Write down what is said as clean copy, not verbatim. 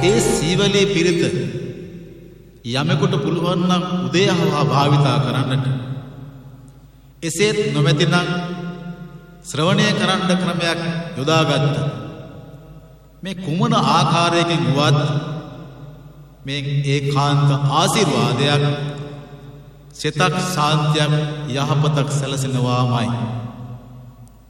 ඒ සීවලේ පිරිත යමෙකුට පුළුවන් නම් උදේහවා භාවිතා කරන්නට. එසේත් නොමැතිනම් ශ්‍රවණය කරන්න ක්‍රමයක් යොදාගත්ත. මේ කුමන ආකාරයකින් වුවත් මේ ඒකාන්ත ආශිර්වාදයක් සිතක් සාන්තියක් යහපතක් සැලසෙනවාමයි.